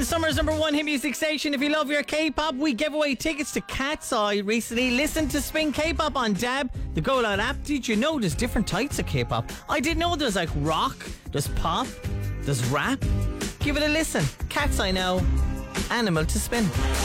Spin, summer's number one hit music station. If you love your K-pop, we gave away tickets to Cat's Eye recently. Listen to Spin K-pop on Dab, the Go Loud app. Did you know there's different types of K-pop? I didn't know there's like rock, there's pop, there's rap. Give it a listen. Cat's Eye now. Animal to Spin.